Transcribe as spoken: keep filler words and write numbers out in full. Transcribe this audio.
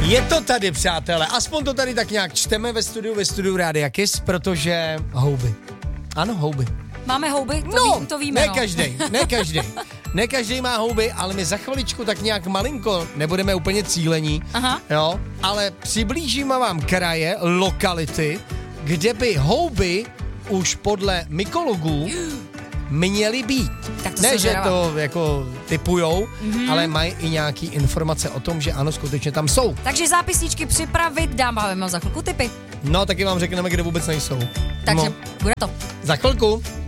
Je to tady, přátelé, aspoň to tady tak nějak čteme ve studiu, ve studiu Rádia Kiss, protože houby. Ano, houby. Máme houby? To, no, ví, to víme, ne no. každej, ne každej. Ne každý má houby, ale my za chviličku tak nějak malinko nebudeme úplně cílení, Aha. jo, ale přiblížíme vám kraje, lokality, kde by houby už podle mykologů měly být. Tak ne, že zvědavá. to jako typujou, mm-hmm. ale mají i nějaký informace o tom, že ano, skutečně tam jsou. Takže zápisničky připravit, dáváme za chvilku tipy. No, taky vám řekneme, kde vůbec nejsou. Takže no. bude to. Za chvilku.